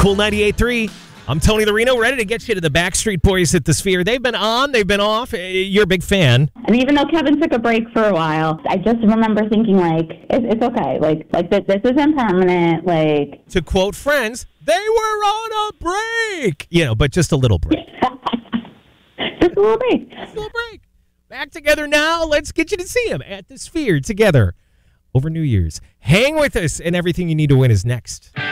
Cool 98.3. I'm Tony Larino, ready to get you to the Backstreet Boys at the Sphere. They've been on, they've been off. You're a big fan. And even though Kevin took a break for a while, I just remember thinking, it's okay. Like this isn't permanent. To quote Friends, they were on a break. But just a little break. Just a little break. Just a little break. Back together now. Let's get you to see them at the Sphere together over New Year's. Hang with us, and everything you need to win is next.